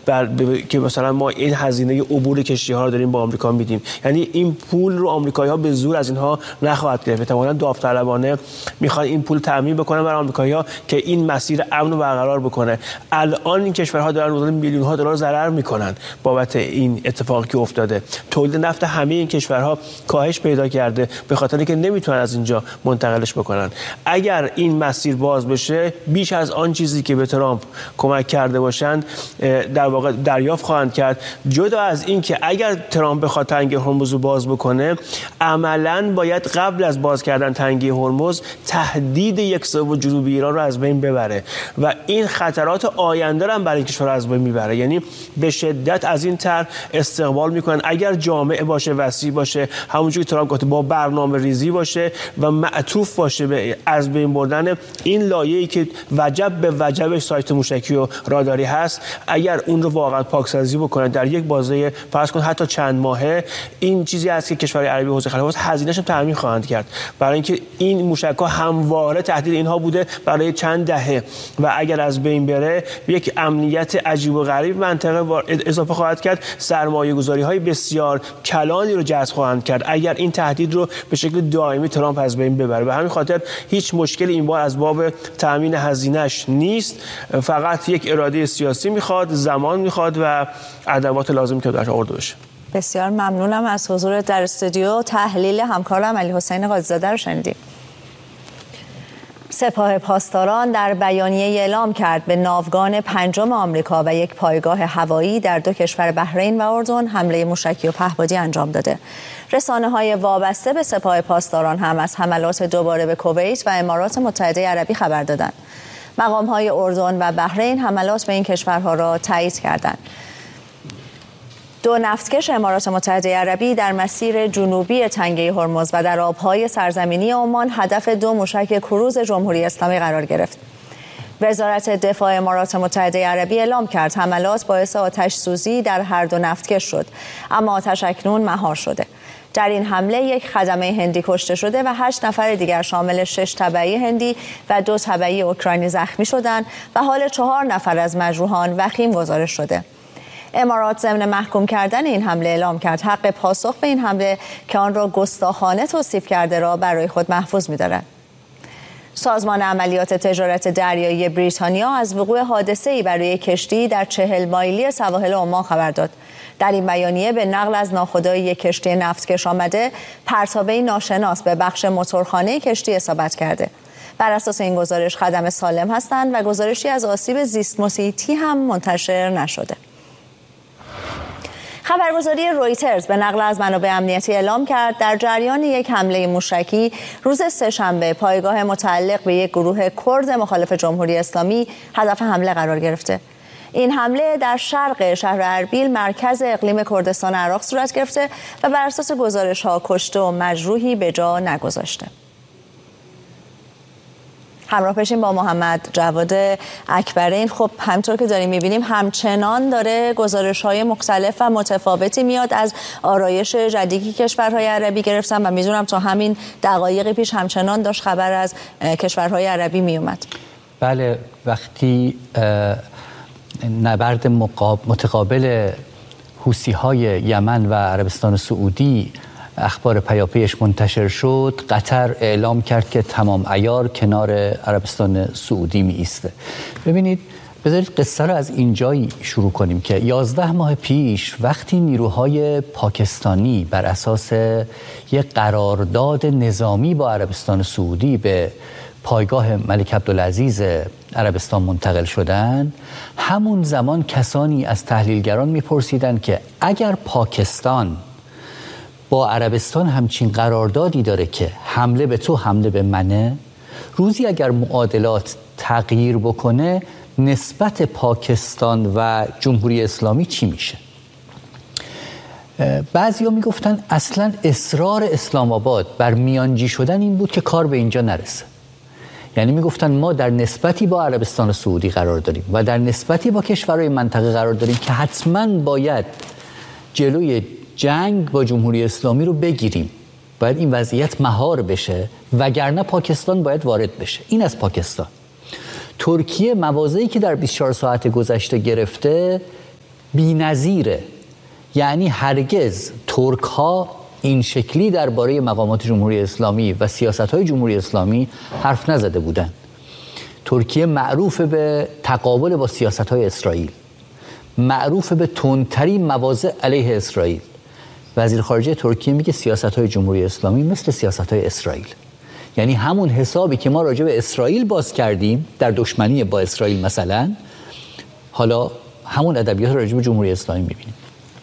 که مثلا ما این هزینه عبور کشتی‌ها رو داریم با آمریکا میدیم. یعنی این پول رو آمریکایی‌ها به زور از اینها نخواهد گرفت. احتمالاً داوطلبانه میخوان این پول تامین بکنن برای آمریکایی‌ها که این مسیر امن و برقرار بکنه. الان این کشورها دارن روزانه میلیون‌ها دلار ضرر میکنن بابت این اتفاقی که افتاده. تولید نفت همه این کشورها کاهش پیدا کرده به خاطر اینکه نمیتونن از اینجا منتقلش بکنن. اگر این مسیر باز بشه بیش از آن چیزی که به ترامپ کمک کرده باشند در واقع دریافت خواهند کرد. جدا از این که اگر ترامپ بخواد تنگه هرمز رو باز بکنه، عملاً باید قبل از باز کردن تنگه هرمز تهدید یکسوم جنوبی ایران رو از بین ببره و این خطرات آینده رو هم برای این کشور از بین میبره. یعنی به شدت از این طرح استقبال میکنن. اگر جامع باشه، وسیع باشه، همونجوری که ترامپ گفت با برنامه ریزی باشه و معطوف باشه به از بین بردن این لایه‌ای که وجب به وجبش سایت موشکی و راداری هست، اگر اون رو واقعا پاکسازی بکنن در یک بازه فرض کن حتی چند ماهه، این چیزی است که کشورهای عربی حوزه خلیج هزینه‌اش رو تامین خواهند کرد، برای اینکه این موشک‌ها همواره تهدید اینها بوده برای چند دهه و اگر از بین بره یک امنیت عجیب و غریب منطقه اضافه خواهد کرد، سرمایه‌گذاری‌های بسیار کلانی رو جذب خواهند کرد اگر این تهدید رو به شکل دائمی ترامپ از بین ببره. به همین خاطر هیچ مشکلی این بار از باب تامین هزینه‌اش نیست، فقط یک اراده سیاسی میخواد، زمان میخواد و ادوات لازم که در آورده بشه. بسیار ممنونم از حضور در استودیو. تحلیل همکارم علیحسین قاضی‌زاده رو شنیدیم. سپاه پاسداران در بیانیه اعلام کرد به ناوگان پنجم آمریکا و یک پایگاه هوایی در دو کشور بحرین و اردن حمله موشکی و پهپادی انجام داده. رسانه‌های وابسته به سپاه پاسداران هم از حملات دوباره به کویت و امارات متحده عربی خبر دادند. مقام‌های اردن و بحرین حملات به این کشورها را تایید کردند. دو نفتکش امارات متحده عربی در مسیر جنوبی تنگه هرمز و در آبهای سرزمینی عمان هدف دو موشک کروز جمهوری اسلامی قرار گرفت. وزارت دفاع امارات متحده عربی اعلام کرد حملات باعث آتش سوزی در هر دو نفتکش شد، اما آتش اکنون مهار شده. در این حمله یک خدمه هندی کشته شده و 8 نفر دیگر شامل 6 تبعی هندی و 2 تبعی اوکراینی زخمی شدند و حال 4 نفر از مجروحان وخیم گزارش شده. امارات ضمن محکوم کردن این حمله اعلام کرد حق پاسخ به این حمله که آن را گستاخانه توصیف کرده را برای خود محفوظ می‌دارد. سازمان عملیات تجارت دریایی بریتانیا از وقوع حادثه‌ای برای کشتی در 40 مایلی سواحل عمان خبر داد. در این بیانیه به نقل از ناخودآگاه یک کشتی نفتکش آمده پرتابه‌ای ناشناس به بخش موتورخانه کشتی اصابت کرده. بر اساس این گزارش خدمه سالم هستند و گزارشی از آسیب زیست محیطی هم منتشر نشده. خبرگزاری رویترز به نقل از منابع امنیتی اعلام کرد در جریان یک حمله موشکی روز سه‌شنبه پایگاه متعلق به یک گروه کرد مخالف جمهوری اسلامی هدف حمله قرار گرفته. این حمله در شرق شهر اربیل مرکز اقلیم کردستان عراق صورت گرفته و بر اساس گزارش‌ها کشته و مجروحی به جا نگذاشته. همراه بشیم با محمد جواد اکبرین. خب همطور که داریم می‌بینیم همچنان داره گزارش‌های مختلف و متفاوتی میاد از آرایش جدیدی کشورهای عربی گرفتن و می‌دونم تا همین دقایق پیش همچنان داشت خبر از کشورهای عربی میومد. بله، وقتی نبرد متقابل حوثی‌های یمن و عربستان سعودی اخبار پیاپیش منتشر شد، قطر اعلام کرد که تمام عیار کنار عربستان سعودی می ایسته. ببینید، بذارید قصه رو از اینجایی شروع کنیم که 11 ماه پیش وقتی نیروهای پاکستانی بر اساس یک قرارداد نظامی با عربستان سعودی به پایگاه ملک عبدالعزیز عربستان منتقل شدند، همون زمان کسانی از تحلیلگران میپرسیدند که اگر پاکستان با عربستان همچین قراردادی داره که حمله به تو حمله به منه، روزی اگر معادلات تغییر بکنه نسبت پاکستان و جمهوری اسلامی چی میشه؟ بعضیا میگفتن اصلا اصرار اسلام آباد بر میانجی شدن این بود که کار به اینجا نرسه. یعنی میگفتن ما در نسبتی با عربستان سعودی قرار داریم و در نسبتی با کشورهای منطقه قرار داریم که حتما باید جلوی جنگ با جمهوری اسلامی رو بگیریم، باید این وضعیت مهار بشه، وگرنه پاکستان باید وارد بشه. این از پاکستان. ترکیه مواضعی که در 24 ساعت گذشته گرفته بی‌نظیره. یعنی هرگز ترک ها این شکلی درباره مقامات جمهوری اسلامی و سیاست‌های جمهوری اسلامی حرف نزده بودند. ترکیه معروف به تقابل با سیاست‌های اسرائیل، معروف به تندترین مواضع علیه اسرائیل. وزیر خارجه ترکیه میگه سیاست‌های جمهوری اسلامی مثل سیاست‌های اسرائیل. یعنی همون حسابی که ما راجع به اسرائیل باز کردیم در دشمنی با اسرائیل مثلا، حالا همون ادبیات راجع به جمهوری اسلامی می‌بینیم.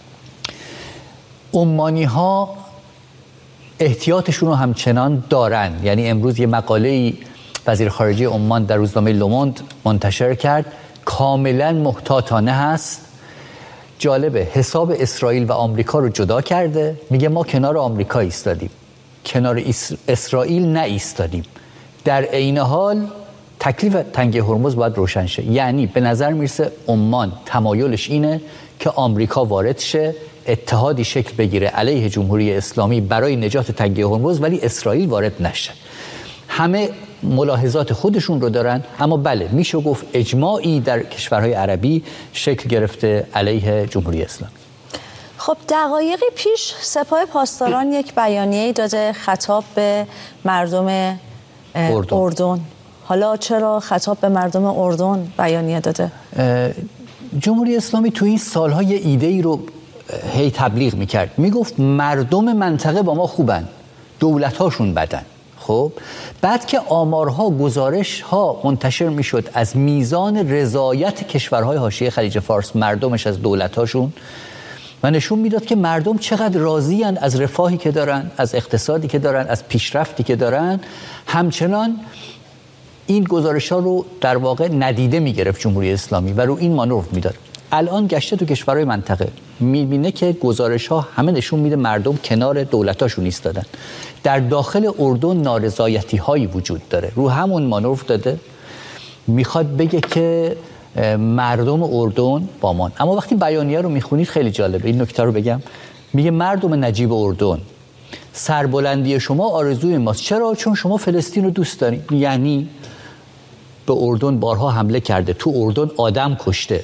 عمانی‌ها احتیاطشون رو همچنان دارن. یعنی امروز یه مقاله‌ای وزیر خارجه عمان در روزنامه لوموند منتشر کرد، کاملا محتاطانه هست. جالبه، حساب اسرائیل و آمریکا رو جدا کرده، میگه ما کنار آمریکا ایستادیم، کنار اسرائیل نه ایستادیم. در عین حال تکلیف تنگه هرمز باید روشن شه. یعنی به نظر میرسه عمان تمایلش اینه که آمریکا وارد شه، اتحادی شکل بگیره علیه جمهوری اسلامی برای نجات تنگه هرمز، ولی اسرائیل وارد نشه. همه ملاحظات خودشون رو دارن، اما بله میشه گفت اجماعی در کشورهای عربی شکل گرفته علیه جمهوری اسلامی. خب دقایقی پیش سپاه پاسداران یک بیانیه داده خطاب به مردم اردن. حالا چرا خطاب به مردم اردن بیانیه داده؟ جمهوری اسلامی تو این سالها یه ایده‌ای رو هی تبلیغ میکرد، میگفت مردم منطقه با ما خوبن، دولت‌هاشون بدن. خب بعد که آمارها، گزارش‌ها منتشر میشد از میزان رضایت کشورهای حاشیه خلیج فارس مردمش از دولت‌هاشون، و نشون میداد که مردم چقدر راضی‌اند از رفاهی که دارن، از اقتصادی که دارن، از پیشرفتی که دارن. همچنان این گزارش‌ها رو در واقع ندیده میگرفت جمهوری اسلامی و رو این مانور میداد. الان گشته تو کشورهای منطقه میبینه که گزارش‌ها همه نشون میده مردم کنار دولتاشون ایستادن. در داخل اردن نارضایتی‌هایی وجود داره، رو همون مانور داده، میخواد بگه که مردم اردن با ما. اما وقتی بیانیه رو میخونید خیلی جالبه، این نکته رو بگم. میگه مردم نجیب اردن، سربلندی شما آرزوی ماست. چرا؟ چون شما فلسطین رو دوست دارید. یعنی به اردن بارها حمله کرده، تو اردن آدم کشته،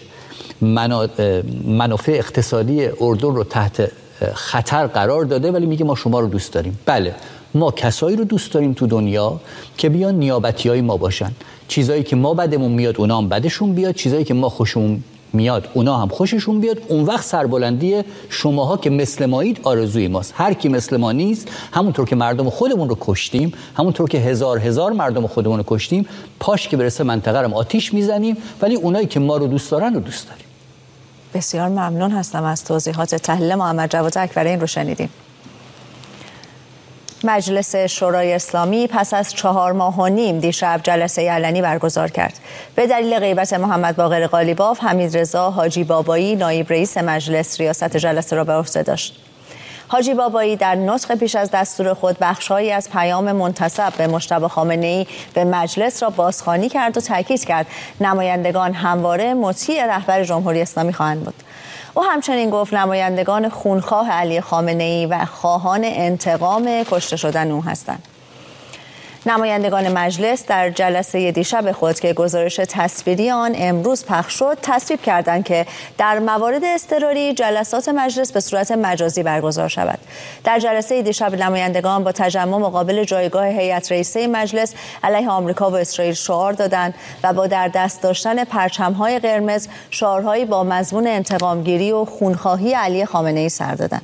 منافع اقتصادی اردن رو تحت خطر قرار داده، ولی میگه ما شما رو دوست داریم. بله، ما کسایی رو دوست داریم تو دنیا که بیان نیابتیای ما باشن. چیزایی که ما بدمون میاد اونا هم بدشون بیاد، چیزایی که ما خوشمون میاد اونا هم خوششون بیاد. اون وقت سربلندی شماها که مثل مایید آرزوی ماست. هر کی مثل ما نیست، همونطور که مردم خودمون رو کشتیم، همونطور که هزار مردم خودمون رو کشتیم، پاش که برسه منطقه رو آتیش میزنیم، ولی اونایی که ما رو دوست دارن رو دوست داریم. بسیار ممنون هستم از توضیحات. تحلیل محمد جواد اکبرین رو شنیدیم. مجلس شورای اسلامی پس از 4 ماه و نیم دیشب جلسه علنی برگزار کرد. به دلیل غیبت محمد باقر قالیباف، حمیدرضا حاجی بابایی نایب رئیس مجلس ریاست جلسه را به عهده داشت. حاجی بابایی در نطق پیش از دستور خود بخش‌هایی از پیام منتسب به مجتبی خامنه‌ای به مجلس را بازخوانی کرد و تاکید کرد نمایندگان همواره مطیع رهبر جمهوری اسلامی خواهند بود. او همچنین گفت نمایندگان خونخواه علی خامنه‌ای و خواهان انتقام کشته شدن او هستند. نمایندگان مجلس در جلسه دیشب خود که گزارش تصویری آن امروز پخش شد، تصویب کردند که در موارد اضطراری جلسات مجلس به صورت مجازی برگزار شود. در جلسه دیشب نمایندگان با تجمع مقابل جایگاه هیئت رئیسه مجلس علیه آمریکا و اسرائیل شعار دادند و با در دست داشتن پرچم‌های قرمز شعارهایی با مضمون انتقامگیری و خونخواهی علی خامنه‌ای سر دادند.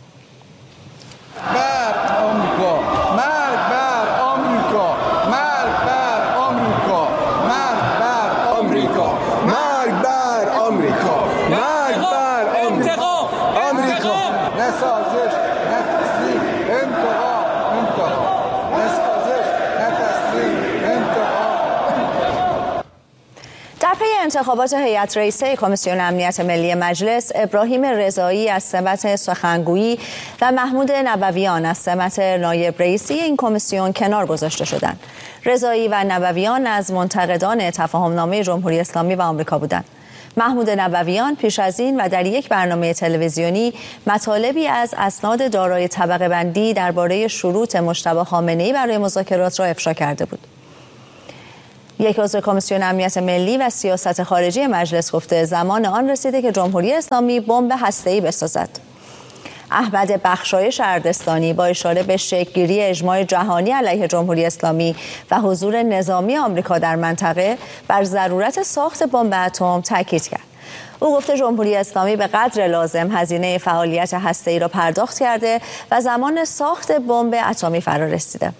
در پی انتخابات هیئت رئیسه کمیسیون امنیت ملی مجلس، ابراهیم رضایی از سمت سخنگویی و محمود نبویان از سمت نایب رئیسی این کمیسیون کنار گذاشته شدند. رضایی و نبویان از منتقدان تفاهمنامه جمهوری اسلامی و آمریکا بودند. محمود نبویان پیش از این و در یک برنامه تلویزیونی مطالبی از اسناد دارای طبقه بندی درباره شروط مجتبی خامنه‌ای برای مذاکرات را افشا کرده بود. یک عضو کمیسیون امنیت ملی و سیاست خارجی مجلس گفته زمان آن رسیده که جمهوری اسلامی بمب هسته‌ای بسازد. احمد بخشایش اردستانی با اشاره به شکل‌گیری اجماع جهانی علیه جمهوری اسلامی و حضور نظامی آمریکا در منطقه بر ضرورت ساخت بمب اتم تاکید کرد. او گفته جمهوری اسلامی به قدر لازم هزینه فعالیت هسته‌ای را پرداخت کرده و زمان ساخت بمب اتمی فرا رسیده.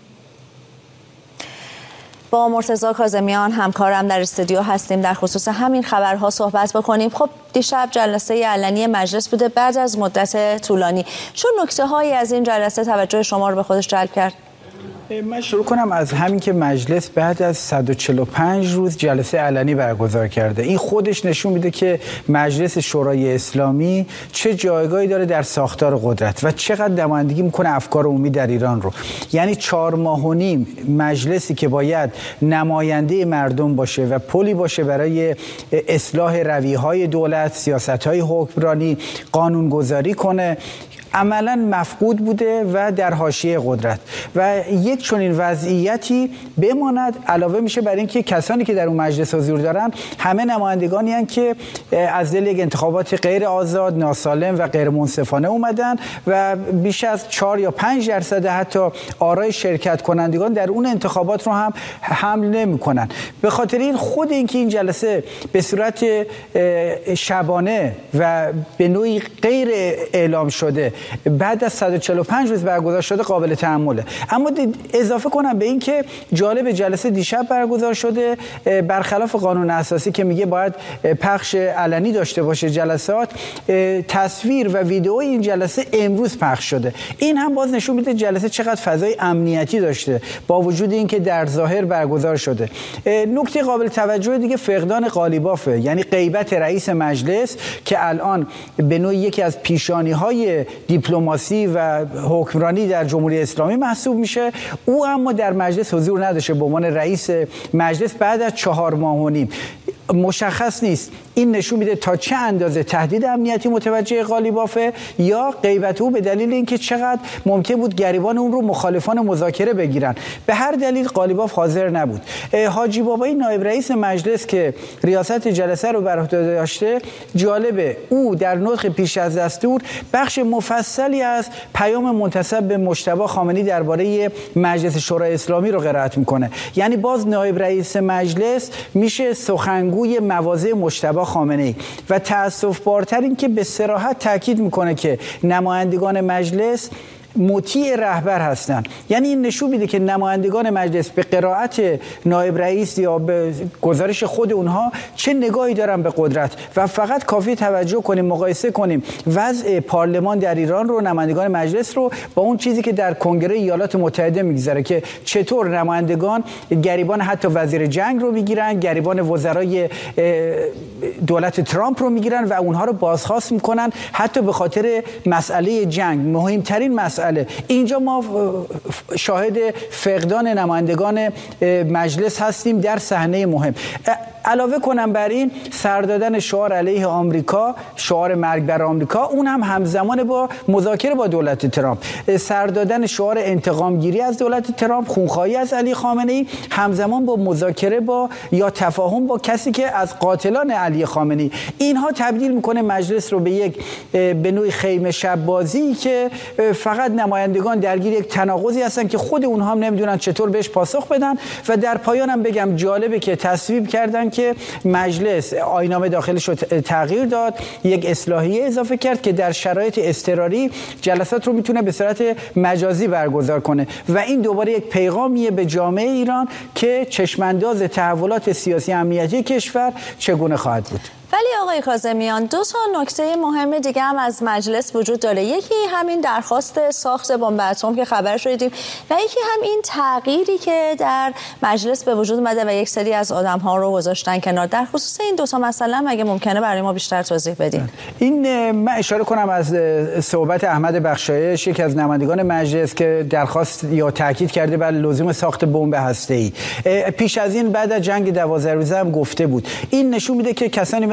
با مرتضی کاظمیان همکارم در استودیو هستیم در خصوص همین خبرها صحبت بکنیم. خب دیشب جلسه علنی مجلس بوده بعد از مدت طولانی. چه نکته‌هایی از این جلسه توجه شما رو به خودش جلب کرد؟ من شروع کنم از همین که مجلس بعد از 145 روز جلسه علنی برگزار کرده. این خودش نشون میده که مجلس شورای اسلامی چه جایگاهی داره در ساختار قدرت و چقدر نمایندگی میکنه افکار عمومی در ایران رو. یعنی 4 ماه و نیم مجلسی که باید نماینده مردم باشه و پلی باشه برای اصلاح رویه‌های دولت، سیاست‌های حکمرانی، قانونگذاری کنه، عملاً مفقود بوده و در حاشیه قدرت و یک چنین وضعیتی بماند علاوه میشه بر اینکه کسانی که در اون مجلس حضور دارن همه نمایندگانی هستند که از دل یک انتخابات غیر آزاد، ناسالم و غیر منصفانه اومدن و بیش از 4 یا 5% حتی آرای شرکت کنندگان در اون انتخابات رو هم حمل نمی‌کنن. به خاطر این خود اینکه این جلسه به صورت شبانه و به نوعی غیر اعلام شده بعد از 145 روز برگزار شده قابل تحمله. اما اضافه کنم به این که جالب جلسه دیشب برگزار شده برخلاف قانون اساسی که میگه باید پخش علنی داشته باشه جلسات، تصویر و ویدئو این جلسه امروز پخش شده. این هم باز نشون میده جلسه چقدر فضای امنیتی داشته با وجود اینکه در ظاهر برگزار شده. نکته قابل توجه دیگه فقدان قالیبافه، یعنی غیبت رئیس مجلس که الان به نوعی یکی از پیشانی‌های دیپلماسی و حکمرانی در جمهوری اسلامی محسوب میشه. او اما در مجلس حضور نداشته به عنوان رئیس مجلس بعد از 4 ماه و نیم. مشخص نیست این نشون میده تا چه اندازه تهدید امنیتی متوجه قالیبافه یا غیبت او به دلیل اینکه چقدر ممکن بود گریبان اون رو مخالفان مذاکره بگیرن. به هر دلیل قالیباف حاضر نبود. حاجی بابایی نایب رئیس مجلس که ریاست جلسه رو بر عهده داشته، جالبه او در نطق پیش از دستور بخش مفصلی از پیام منتسب به مجتبی خامنه‌ای درباره مجلس شورای اسلامی رو قرائت میکنه. یعنی باز نایب رئیس مجلس میشه سخنگوی مواضع مجتبی خامنه‌ای و تأسف بارتر این که به صراحت تاکید میکنه که نمایندگان مجلس مطیع رهبر هستند. یعنی این نشون میده که نمایندگان مجلس به قرائت نایب رئیس یا به گزارش خود اونها چه نگاهی دارن به قدرت و فقط کافی توجه کنیم، مقایسه کنیم وضع پارلمان در ایران رو، نمایندگان مجلس رو با اون چیزی که در کنگره ایالات متحده میگذره که چطور نمایندگان گریبان حتی وزیر جنگ رو میگیرن، گریبان وزرای دولت ترامپ رو میگیرن و اونها رو بازخواست میکنن حتی به خاطر مسئله جنگ، مهمترین مسئله. اینجا ما شاهد فقدان نمایندگان مجلس هستیم در صحنه مهم. علاوه کنم بر این سر دادن شعار علیه آمریکا، شعار مرگ بر آمریکا، اون هم همزمان با مذاکره با دولت ترامپ. سر دادن شعار انتقام گیری از دولت ترامپ، خونخواهی از علی خامنه‌ای، همزمان با مذاکره با یا تفاهم با کسی که از قاتلان علی خامنه‌ای. اینها تبدیل میکنه مجلس رو به یک به نوعی خیمه شب بازی که فقط نمایندگان درگیر یک تناقضی هستن که خود اونها هم نمیدونن چطور بهش پاسخ بدن. و در پایانم بگم جالبه که تصویب کردن که مجلس آیین‌نامه داخلش رو تغییر داد، یک اصلاحیه اضافه کرد که در شرایط اضطراری جلسات رو میتونه به صورت مجازی برگزار کنه و این دوباره یک پیغامیه به جامعه ایران که چشمانداز تحولات سیاسی امنیتی کشور چگونه خواهد بود. ولی آقای کاظمیان 2 نکته مهم دیگه هم از مجلس وجود داره. یکی همین درخواست ساخت بمب اتم که خبرش رو دیدیم و یکی هم این تغییری که در مجلس به وجود اومده و یک سری از آدم‌ها رو گذاشتن کنار. در خصوص این 2 مسئله مگه ممکنه برای ما بیشتر توضیح بدین؟ این من اشاره کنم از صحبت احمد بخشایش، یکی از نمایندگان مجلس که درخواست یا تاکید کرده بر لزوم ساخت بمب هسته‌ای. پیش از این بعد از جنگ 12 روزه هم گفته بود. این نشون میده که کسانی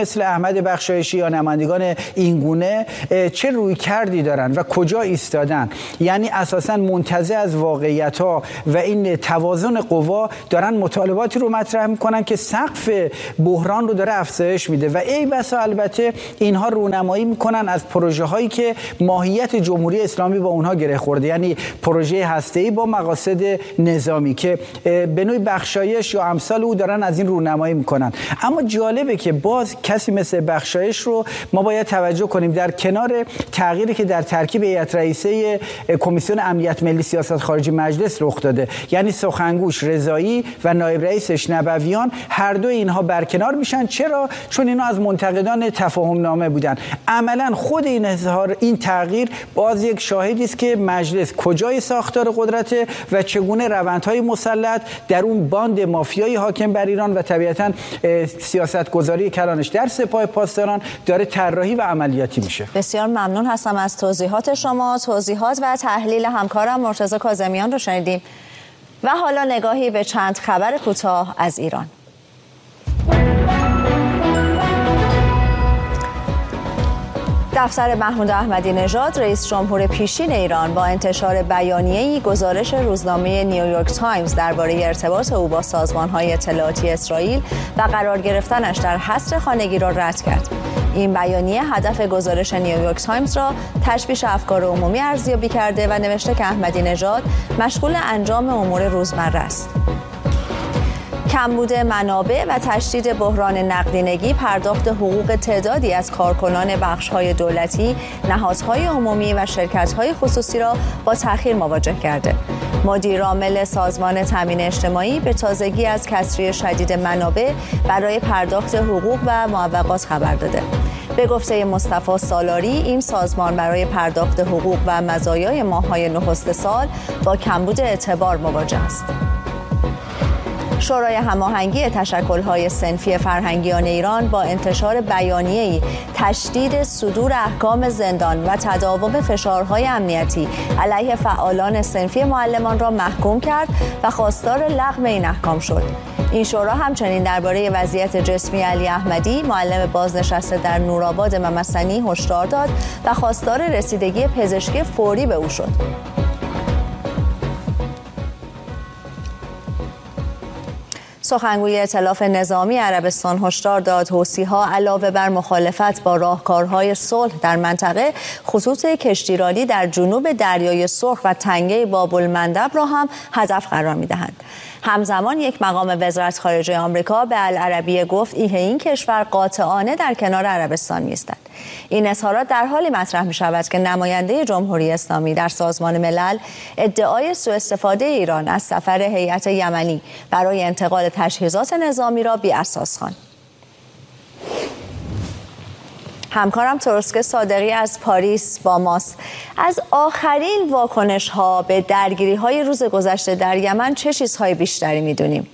مثل احمد بخشایشی یا نمایندگان اینگونه چه رویکردی دارن و کجا ایستادن. یعنی اساساً منتزع از واقعیت‌ها و این توازن قوا دارن مطالباتی رو مطرح میکنن که سقف بحران رو داره افزایش میده و ای بسا البته اینها رونمایی میکنن از پروژه هایی که ماهیت جمهوری اسلامی با اونها گره خورده، یعنی پروژه هسته‌ای با مقاصد نظامی که به نوعی بخشایش یا امثال او دارن از این رونمایی میکنن. اما جالبه که باز کسی مثل بخشایش رو ما باید توجه کنیم در کنار تغییری که در ترکیب هیئت رئیسه کمیسیون امنیت ملی سیاست خارجی مجلس رخ داده، یعنی سخنگوش رضایی و نایب رئیسش نبویان، هر دو اینها برکنار میشن. چرا؟ چون اینا از منتقدان تفاهم نامه بودن. عملا خود این تغییر باز یک شاهدی است که مجلس کجای ساختار قدرت و چگونه روندهای مسلط در اون باند مافیایی حاکم بر ایران و طبیعتاً سیاستگذاری کلانش در سپاه پاسداران داره طراحی و عملیاتی میشه. بسیار ممنون هستم از توضیحات شما. توضیحات و تحلیل همکارم مرتضی کاظمیان رو شنیدیم و حالا نگاهی به چند خبر کوتاه از ایران. دفتر محمود احمدی نژاد رئیس جمهور پیشین ایران با انتشار بیانیه‌ای گزارش روزنامه نیویورک تایمز درباره ارتباط او با سازمان‌های اطلاعاتی اسرائیل و قرار گرفتنش در حصر خانگی را رد کرد. این بیانیه هدف گزارش نیویورک تایمز را تشویش افکار عمومی ارزیابی کرده و نوشته که احمدی نژاد مشغول انجام امور روزمره است. کمبود منابع و تشدید بحران نقدینگی پرداخت حقوق تعدادی از کارکنان بخش‌های دولتی، نهادهای عمومی و شرکت‌های خصوصی را با تأخیر مواجه کرده. مدیر عامل سازمان تامین اجتماعی به تازگی از کسری شدید منابع برای پرداخت حقوق و معوقات خبر داده. به گفته مصطفی سالاری، این سازمان برای پرداخت حقوق و مزایای ماه‌های نخست سال با کمبود اعتبار مواجه است. شورای هماهنگی تشکل‌های صنفی فرهنگیان ایران با انتشار بیانیه‌ای تشدید صدور احکام زندان و تداوم فشارهای امنیتی علیه فعالان صنفی معلمان را محکوم کرد و خواستار لغو این احکام شد. این شورا همچنین درباره وضعیت جسمی علی احمدی، معلم بازنشسته در نورآباد ممسنی، هشدار داد و خواستار رسیدگی پزشکی فوری به او شد. سخنگوی ائتلاف نظامی عربستان هشدار داد حوثی‌ها علاوه بر مخالفت با راهکارهای صلح در منطقه، خطوط کشتیرانی در جنوب دریای سرخ و تنگه باب‌المندب را هم هدف قرار می‌دهند. همزمان یک مقام وزارت خارجه آمریکا به العربیه گفت این کشور قاطعانه در کنار عربستان می‌ایستد. این اظهارات در حالی مطرح می‌شود که نماینده جمهوری اسلامی در سازمان ملل ادعای سوء استفاده ایران از سفر هیئت یمنی برای انتقال تجهیزات نظامی را بی‌اساس خواند. همکارم تروسک صادقی از پاریس با ماست. از آخرین واکنش‌ها به درگیری‌های روز گذشته در یمن چه چیزهای بیشتری می‌دونیم؟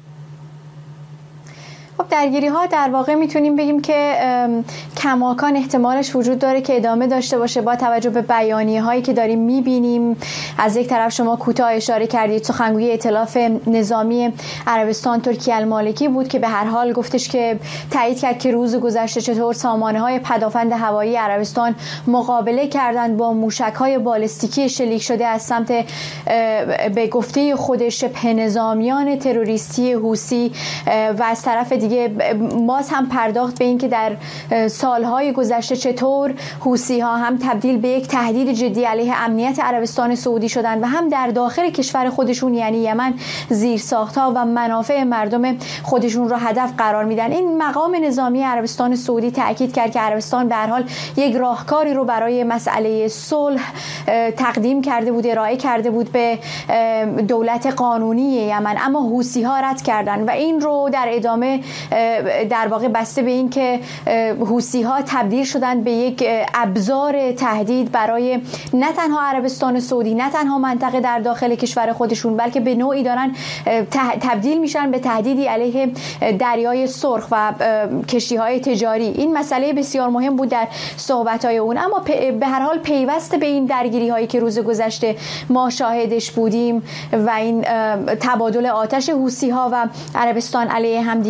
درگیری ها در واقع میتونیم بگیم که کماکان احتمالش وجود داره که ادامه داشته باشه با توجه به بیانیه هایی که داریم میبینیم. از یک طرف شما کوتاه اشاره کردید سخنگوی ائتلاف نظامی عربستان ترکی المالکی بود که به هر حال گفتش که تایید کرد که روز گذشته چطور سامانه های پدافند هوایی عربستان مقابله کردند با موشک های بالستیکی شلیک شده از سمت به گفته خود شبه نظامیان تروریستی حوثی و از طرف دیگه باز هم پرداخت به این که در سالهای گذشته چطور حوثی ها هم تبدیل به یک تهدید جدی علیه امنیت عربستان سعودی شدند و هم در داخل کشور خودشون یعنی یمن زیرساخت‌ها و منافع مردم خودشون را هدف قرار میدن. این مقام نظامی عربستان سعودی تاکید کرد که عربستان به هر حال یک راهکاری رو برای مسئله صلح تقدیم کرده بود، ارائه کرده بود به دولت قانونی یمن، اما حوثی ها رد کردن و این رو در ادامه در واقع بسته به این که حوثی ها تبدیل شدن به یک ابزار تهدید برای نه تنها عربستان سعودی، نه تنها منطقه در داخل کشور خودشون، بلکه به نوعی دارن تبدیل میشن به تهدیدی علیه دریای سرخ و کشتی‌های تجاری. این مسئله بسیار مهم بود در صحبت‌های اون، اما به هر حال پیوسته به این درگیری‌هایی که روز گذشته ما شاهدش بودیم و این تبادل آتش حوثی‌ها و عربستان علیه همدیگر هم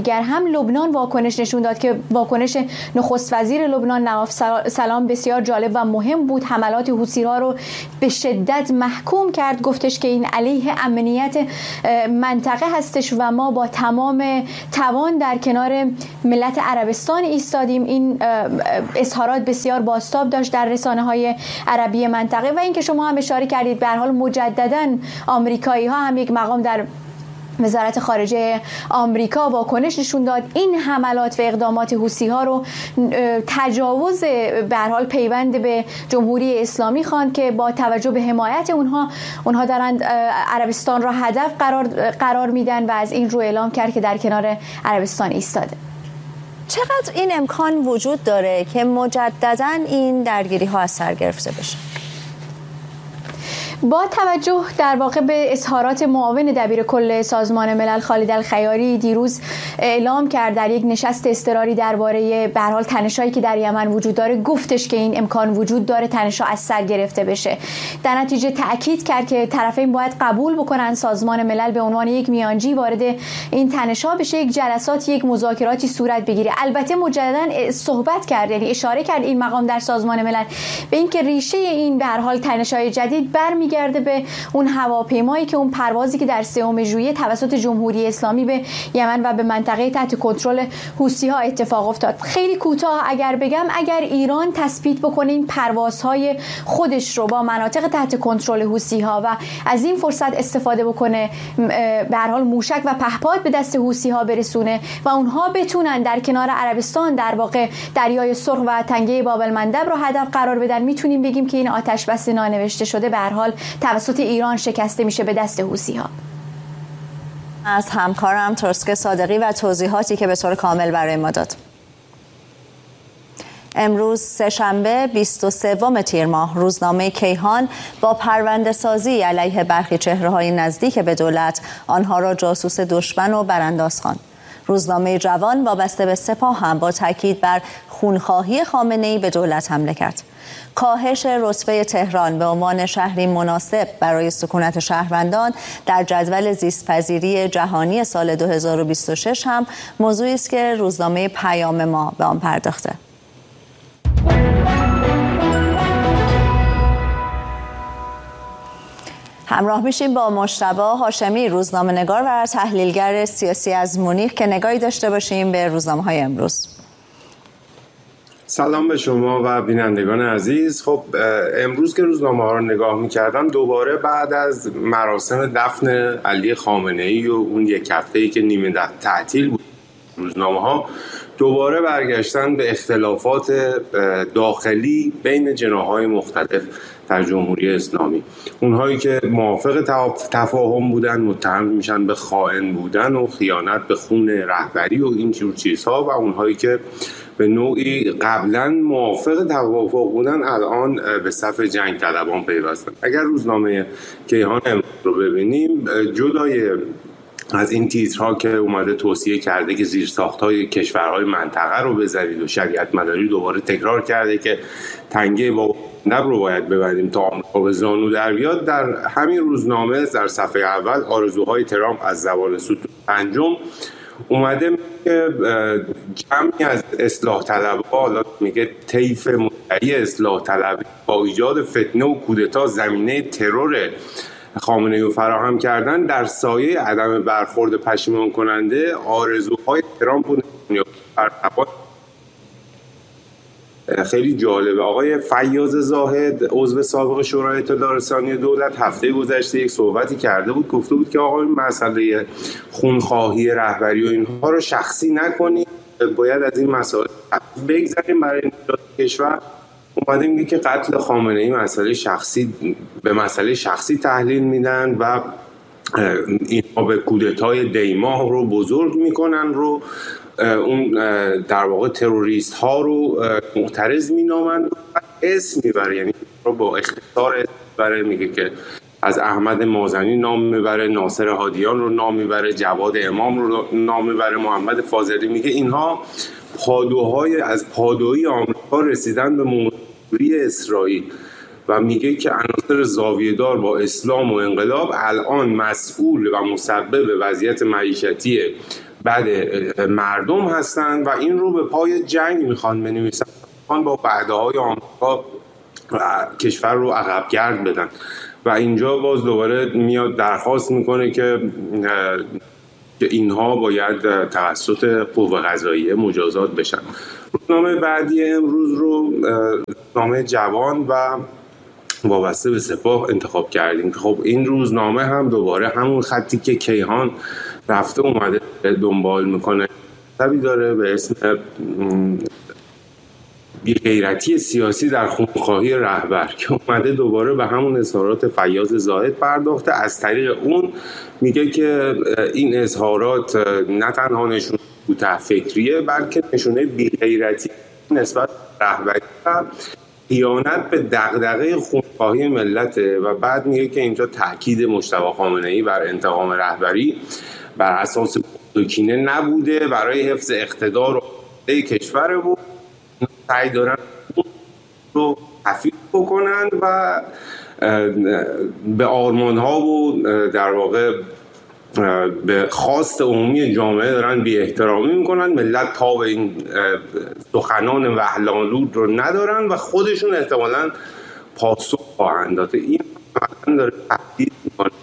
لبنان واکنش نشون داد که واکنش نخست وزیر لبنان نواف سلام بسیار جالب و مهم بود. حملات حوثی‌ها رو به شدت محکوم کرد، گفتش که این علیه امنیت منطقه هستش و ما با تمام توان در کنار ملت عربستان ایستادیم. این اظهارات بسیار بازتاب داشت در رسانه‌های عربی منطقه و اینکه شما هم اشاره کردید به هر حال مجدداً آمریکایی‌ها هم یک مقام در وزارت خارجه آمریکا واکنش نشون داد. این حملات و اقدامات حوثی‌ها رو تجاوز به هر حال پیوند به جمهوری اسلامی خواند که با توجه به حمایت اونها دارند عربستان را هدف قرار میدن و از این رو اعلام کرد که در کنار عربستان ایستاده. چقدر این امکان وجود داره که مجدداً این درگیری‌ها از سر گرفته بشه؟ با توجه در واقع به اظهارات معاون دبیر کل سازمان ملل خالد الخیاری دیروز اعلام کرد در یک نشست اضطراری درباره به هر حال تنش‌هایی که در یمن وجود داره، گفتش که این امکان وجود داره تنش‌ها از سر گرفته بشه. در نتیجه تأکید کرد که طرفین باید قبول بکنن سازمان ملل به عنوان یک میانجی وارد این تنش‌ها بشه، یک جلسات، یک مذاکراتی صورت بگیره. البته مجددا صحبت کرد، یعنی اشاره کرد این مقام در سازمان ملل به اینکه ریشه این به هر حال تنش‌های جدید برمیگرده به اون هواپیمایی که اون پروازی که در 3 ژوئیه توسط جمهوری اسلامی به یمن و به منطقه تحت کنترل حوثی‌ها اتفاق افتاد. خیلی کوتاه اگر بگم، اگر ایران تثبیت بکنه این پروازهای خودش رو با مناطق تحت کنترل حوثی‌ها و از این فرصت استفاده بکنه، به هر حال موشک و پهپاد به دست حوثی‌ها برسونه و اونها بتونن در کنار عربستان در واقع دریای سرخ و تنگه باب المندب رو هدف قرار بدن، میتونیم بگیم که این آتش بس نانوشته شده به هر حال توسط ایران شکسته میشه به دست حوثی‌ها. از همکارم ترسک صادقی و توضیحاتی که به طور کامل برای ما داد. امروز سه‌شنبه 23 تیر ماه روزنامه کیهان با پرونده سازی علیه برخی چهره‌های نزدیک به دولت آنها را جاسوس دشمن و برانداز خواند. روزنامه جوان وابسته به سپاه هم با تاکید بر خونخواهی خامنه‌ای به دولت حمله کرد. کاهش رتبه تهران به عنوان شهری مناسب برای سکونت شهروندان در جدول زیست‌پذیری جهانی سال 2026 هم موضوعی است که روزنامه پیام ما به آن پرداخته. همراه میشیم با مجتبی هاشمی، روزنامه‌نگار و تحلیلگر سیاسی از مونیخ که نگاهی داشته باشیم به روزنامه‌های امروز. سلام به شما و بینندگان عزیز. خب امروز که روزنامه‌ها رو نگاه می‌کردم دوباره بعد از مراسم دفن علی خامنه‌ای و اون یک هفته‌ای که نیمه تعطیل بود، روزنامه‌ها دوباره برگشتن به اختلافات داخلی بین جناح‌های مختلف در جمهوری اسلامی. اونهایی که موافق تفاهم بودن متهم میشن به خائن بودن و خیانت به خون رهبری و این جور چیزها، و اونهایی که به نوعی قبلا موافق توافق بودن الان به صف جنگ طلبان پیوستن. اگر روزنامه کیهان رو ببینیم، جدای از این تیترها که اومده توصیه کرده که زیرساخت‌های کشورهای منطقه رو بزنید و شریعت مداری دوباره تکرار کرده که تنگه با نب رو باید ببندیم تا آمریکا به زانو در بیاد، در همین روزنامه در صفحه اول آرزوهای ترامپ از زبان ستون پنجم اومده که جمعی از اصلاح طلبها، حالا میگه طیف مدعی اصلاح طلبی، با ایجاد فتنه و کودتا زمینه ترور خامنه‌ای رو فراهم کردن در سایه عدم برخورد پشیمان کننده آرزوهای ترامپ و نتانیاهو. خیلی جالبه. آقای فیاض زاهد عضو سابق شورای اطلاع رسانی دولت هفته گذشته یک صحبتی کرده بود، گفته بود که آقا این مسئله خونخواهی رهبری و اینها رو شخصی نکنید، باید از این مسائل بگذاریم برای نجات کشور. اومده میگه که قتل خامنه‌ای مسئله شخصی به مسئله شخصی تحلیل میدن و اینها به کودتای دیماه رو بزرگ میکنن، رو اون در واقع تروریست ها رو معترض مینامند و اسم میبره، یعنی رو با اختصار اسم میبره. میگه که از احمد مازنی نام میبره، ناصر هادیان رو نام میبره، جواد امام رو نام میبره، محمد فاضلی. میگه اینها پادوهای از پادویی آمریکا رسیدن به مموری اسرائیل و میگه که عناصر زاویه‌دار با اسلام و انقلاب الان مسئول و مسبب وضعیت معیشتی بعد مردم هستن و این رو به پای جنگ میخوان بنویسن، با وعده های آمریکا کشور رو عقب گرد بدن و اینجا باز دوباره میاد درخواست میکنه که اینها باید توسط قوه قضاییه مجازات بشن. روزنامه بعدی امروز رو روزنامه جوان و وابسته به سپاه انتخاب کردیم. خب این روزنامه هم دوباره همون خطی که کیهان رفته اومده دنبال میکنه تبی داره به اسم بی‌غیرتی سیاسی در خونخواهی رهبر که اومده دوباره به همون اظهارات فیاض زاهد پرداخته. از طریق اون میگه که این اظهارات نه تنها نشونه کوته فکریه بلکه نشونه بی‌غیرتی نسبت رهبری و خیانت به دغدغه خونخواهی ملته و بعد میگه که اینجا تاکید مجتبی خامنه‌ای بر انتقام رهبری بر اساس کینه نبوده، برای حفظ اقتدار و کشور بود سعی دارن رو تفیض بکنن و به آرمان‌ها و در واقع به خواست عمومی جامعه دارن بی احترامی میکنن. ملت پا به این سخنان وهلالود رو ندارن و خودشون احتمالاً پاسخ خواهند داد. این مثلا داره تهدید میکنه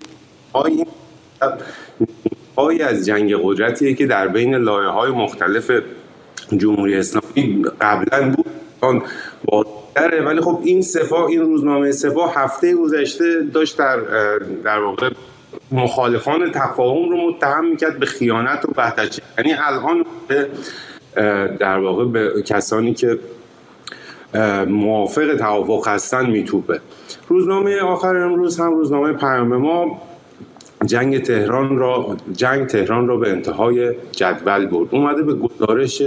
پای از جنگ قدرتیه که در بین لایه‌های مختلف جمهوری اسلامی قبلا بود بالاتره، ولی خب این روزنامه سپاه هفته گذشته داشت در واقع مخالفان تفاهم رو متهم میکرد به خیانت و وحدت، یعنی الان در واقع به کسانی که موافق توافق هستن میتوبه. روزنامه آخر امروز هم روزنامه پیام ما جنگ تهران را به انتهای جدول برد. اومده به گزارش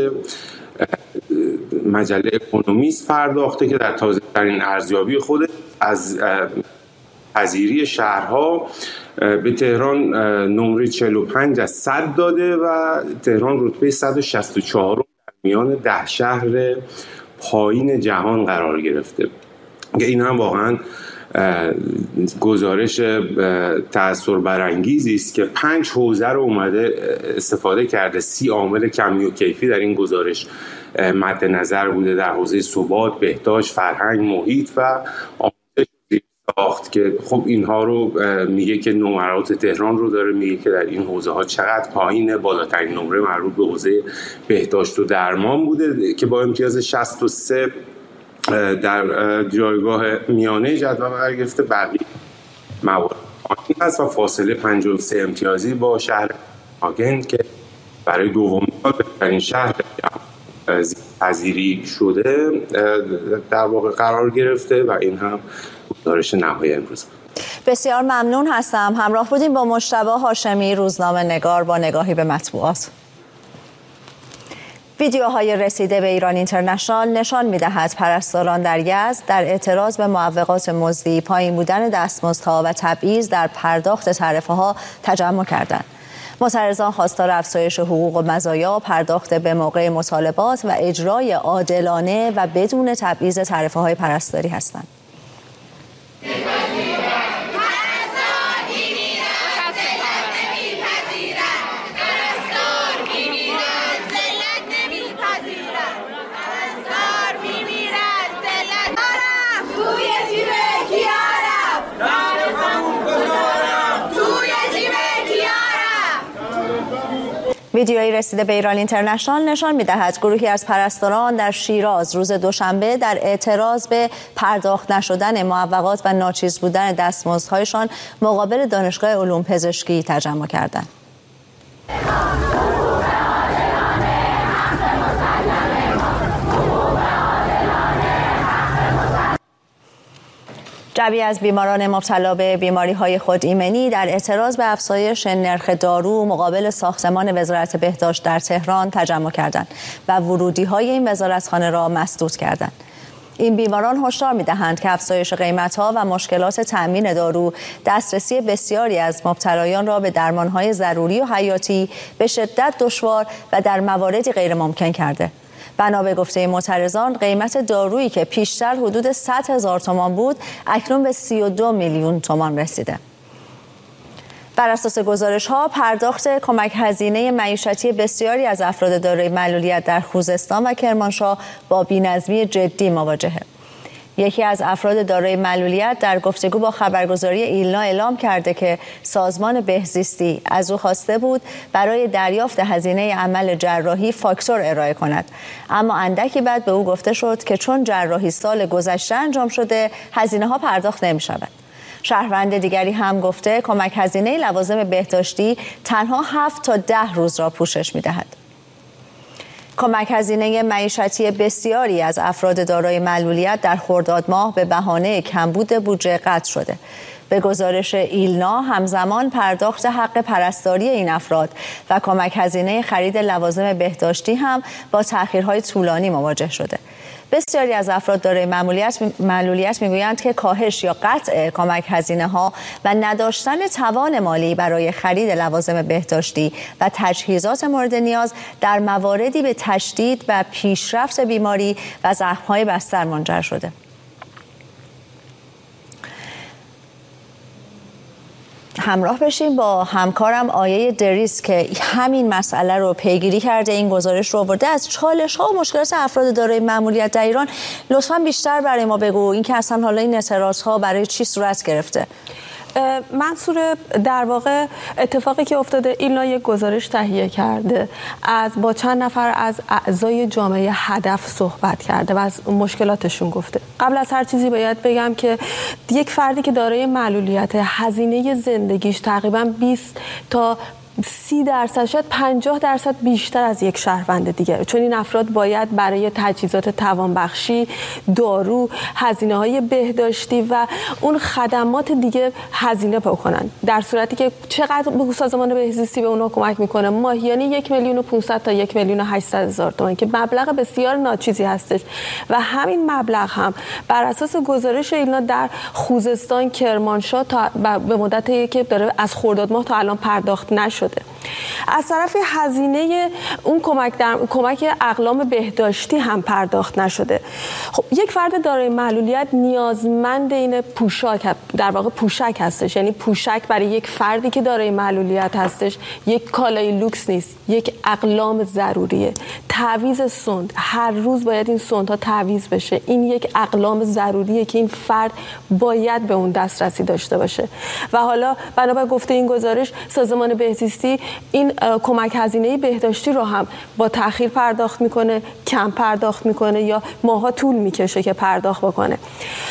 مجله اکونومیست پرداخته که در تازه‌ترین ارزیابی خود از پذیری شهرها به تهران نمره 45 از 100 داده و تهران رتبه 164 در میان 10 شهر پایین جهان قرار گرفته. این هم واقعا گزارش تأثیر برانگیزی است که 5 حوزه رو اومده استفاده کرده. 30 عامل کمی و کیفی در این گزارش مد نظر بوده در حوزه ثبات، بهداشت، فرهنگ، محیط و آموزش ساخت که خب اینها رو میگه که نمرات تهران رو داره، میگه که در این حوزه ها چقدر پایینه. بالاترین نمره مربوط به حوزه بهداشت و درمان بوده که با امتیاز 63 در جایگاه میانه جدول قرار گرفته. بقیه موارد پایین است و فاصله 53 امتیازی با شهر آگند که برای دومین بار بهترین شهر پذیری شده در واقع قرار گرفته و این هم گزارش نهایی امروز. بسیار ممنون هستم. همراه بودیم با مجتبی هاشمی، روزنامه نگار، با نگاهی به مطبوعات. ویدیوهای رسیده به ایران اینترنشنال نشان می‌دهد پرستاران در یزد در اعتراض به معوقات مزدی، پایین بودن دستمزدها و تبعیض در پرداخت تعرفه‌ها تجمع کردند. معترضان خواستار افزایش حقوق و مزایا، پرداخت به موقع مطالبات و اجرای عادلانه و بدون تبعیض تعرفه‌های پرستاری هستند. ویدیویی رسیده به ایران اینترنشنال نشان می‌دهد گروهی از پرستاران در شیراز روز دوشنبه در اعتراض به پرداخت نشدن معوقات و ناچیز بودن دستمزدهایشان مقابل دانشگاه علوم پزشکی تجمع کردند. جمعی از بیماران مبتلا به بیماری‌های خودایمنی در اعتراض به افزایش نرخ دارو مقابل ساختمان وزارت بهداشت در تهران تجمع کردند و ورودی‌های این وزارتخانه را مسدود کردند. این بیماران هشدار می‌دهند که افزایش قیمت‌ها و مشکلات تأمین دارو دسترسی بسیاری از مبتلایان را به درمان‌های ضروری و حیاتی به شدت دشوار و در مواردی غیرممکن کرده. بنا به گفته معترضان قیمت دارویی که پیشتر حدود 100,000 تومان بود اکنون به 32 میلیون تومان رسیده. بر اساس گزارش‌ها پرداخت کمک هزینه معیشتی بسیاری از افراد دارای معلولیت در خوزستان و کرمانشاه با بی‌نظمی جدی مواجهه. یکی از افراد دارای معلولیت در گفتگو با خبرگزاری ایلنا اعلام کرده که سازمان بهزیستی از او خواسته بود برای دریافت هزینه عمل جراحی فاکتور ارائه کند، اما اندکی بعد به او گفته شد که چون جراحی سال گذشته انجام شده هزینه‌ها پرداخت نمی‌شود. شهروند دیگری هم گفته کمک هزینه لوازم بهداشتی تنها 7 تا 10 روز را پوشش می‌دهد. کمک هزینه معیشتی بسیاری از افراد دارای معلولیت در خرداد ماه به بهانه کمبود بودجه قطع شده. به گزارش ایلنا همزمان پرداخت حق پرستاری این افراد و کمک هزینه خرید لوازم بهداشتی هم با تأخیرهای طولانی مواجه شده. بسیاری از افراد دارای معلولیت میگویند که کاهش یا قطع کمک هزینه‌ها و نداشتن توان مالی برای خرید لوازم بهداشتی و تجهیزات مورد نیاز در مواردی به تشدید و پیشرفت بیماری و زخم‌های بستر منجر شده. همراه بشیم با همکارم آیه دریس که همین مسئله رو پیگیری کرده، این گزارش رو آورده از چالش‌ها و مشکلات افراد دارای معمولیت در ایران. لطفاً بیشتر برای ما بگو اینکه اصلا حالا این اعتراض‌ها برای چی صورت گرفته؟ منصور، در واقع اتفاقی که افتاده، ایلنا یک گزارش تهیه کرده با چند نفر از اعضای جامعه هدف صحبت کرده و از مشکلاتشون گفته. قبل از هر چیزی باید بگم که یک فردی که دارای معلولیت هزینه زندگیش تقریباً 20 تا 30% شاید 50% بیشتر از یک شهروند دیگه، چون این افراد باید برای تجهیزات توانبخشی، دارو، هزینه‌های بهداشتی و اون خدمات دیگه هزینه بکنن، در صورتی که چقدر به سازمان بهزیستی به اونا کمک میکنه؟ ماهیانه 1,500,000 تا 1,800,000 تومان که مبلغ بسیار ناچیزی هستش و همین مبلغ هم بر اساس گزارش ایلنا در خوزستان، کرمانشاه تا به مدتی که داره از خرداد ماه تا الان پرداخت نشد. از طرف هزینه اون کمک اقلام بهداشتی هم پرداخت نشده. خب یک فرد دارای معلولیت نیازمند این پوشاک، در واقع پوشک هستش، یعنی پوشک برای یک فردی که دارای معلولیت هستش یک کالای لوکس نیست، یک اقلام ضروریه. تعویض سوند، هر روز باید این سوندها تعویض بشه. این یک اقلام ضروریه که این فرد باید به اون دسترسی داشته باشه. و حالا بنابر گفته این گزارش، سازمان بهزیستی این کمک هزینه بهداشتی رو هم با تأخیر پرداخت میکنه، کم پرداخت میکنه یا ماها طول میکشه که پرداخت بکنه.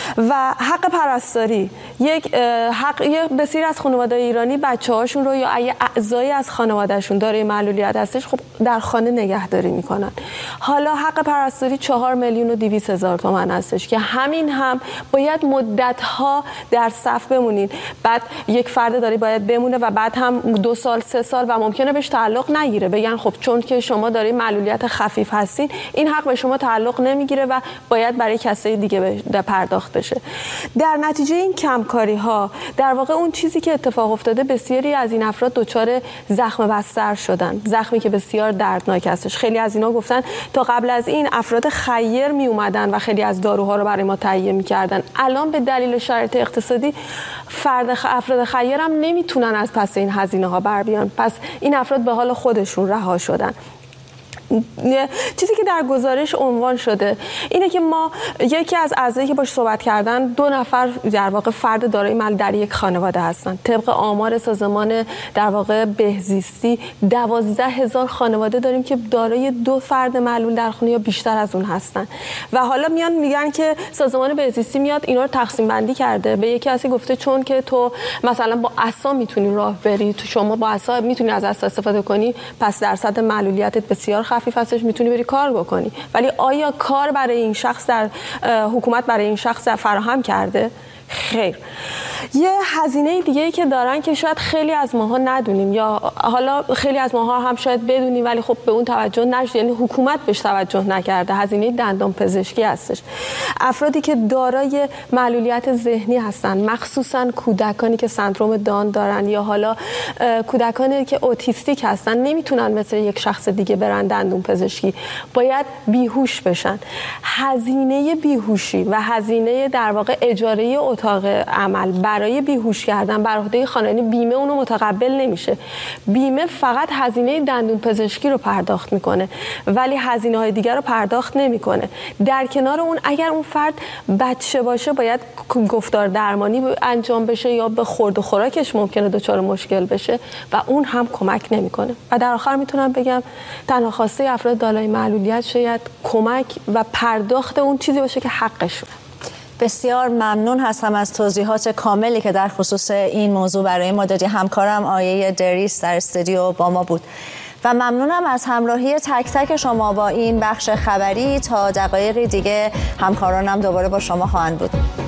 و حق پرستاری، یک حق بسیاری از خانواده‌های ایرانی بچه‌هاشون رو یا اعضای از خانواده‌شون دارای معلولیت هستش، خب در خانه نگهداری میکنن. حالا حق پرستاری 4,200,000 تومان هستش که همین هم باید مدت‌ها در صف بمونین. بعد یک فرد داری باید بمونه و بعد هم 2 سال 3 سال و ممکنه بهش تعلق نگیره، بگن خب چون که شما داری معلولیت خفیف هستین این حق به شما تعلق نمیگیره و باید برای کسای دیگه پرداخت بشه. در نتیجه این کمکاری ها در واقع اون چیزی که اتفاق افتاده، بسیاری از این افراد دچار زخم بستر شدن، زخمی که بسیار دردناک هستش. خیلی از اینا گفتن تا قبل از این افراد خیر می اومدن و خیلی از داروها رو برای ما تهیه می‌کردن، الان به دلیل شرایط اقتصادی افراد خیر هم نمیتونن از پس این هزینه ها بر بیان، پس این افراد به حال خودشون رها شدن. چیزی که در گزارش عنوان شده اینه که ما یکی از اعضایی که باش صحبت کردن 2 نفر در واقع فرد دارای معلولیت در یک خانواده هستن. طبق آمار سازمان در واقع بهزیستی 12,000 خانواده داریم که دارای 2 فرد معلول در خونه یا بیشتر از اون هستن و حالا میگن که سازمان بهزیستی میاد اینا رو تقسیم بندی کرده. به یکی کسی گفته چون که تو مثلا با عصا میتونی راه بری، تو شما با عصا میتونی از عصا استفاده کنی، پس درصد معلولیتت بسیار خفیف هستش، میتونی بری کار بکنی. ولی آیا کار برای این شخص در حکومت برای این شخص فراهم کرده؟ خیر. یه هزینه دیگه‌ای که دارن که شاید خیلی از ماها ندونیم یا حالا خیلی از ماها هم شاید بدونیم ولی خب به اون توجه نشده، یعنی حکومت بهش توجه نکرده، هزینه دندان پزشکی هستش. افرادی که دارای معلولیت ذهنی هستن، مخصوصا کودکانی که سندروم داون دارن یا حالا کودکانی که اوتیستیک هستن، نمیتونن مثل یک شخص دیگه برن دندون پزشکی، باید بیهوش بشن. هزینه بیهوشی و هزینه در واقع اجاره اتاق عمل برای بیهوش کردن بر عهده خانواده، بیمه اونو متقبل نمیشه. بیمه فقط هزینه دندون پزشکی رو پرداخت میکنه ولی هزینه‌های دیگر رو پرداخت نمیکنه. در کنار اون اگر اون فرد بچه باشه باید گفتار درمانی انجام بشه یا به خورد و خوراکش ممکنه دچار مشکل بشه و اون هم کمک نمیکنه. و در آخر میتونم بگم تنها خواسته افراد دارای معلولیت شاید کمک و پرداخت اون چیزی باشه که حقشونه. بسیار ممنون هستم از توضیحات کاملی که در خصوص این موضوع برای ما دادی. همکارم آیه دریس در استودیو با ما بود و ممنونم از همراهی تک تک شما با این بخش خبری. تا دقایقی دیگه همکارانم دوباره با شما خواهند بود.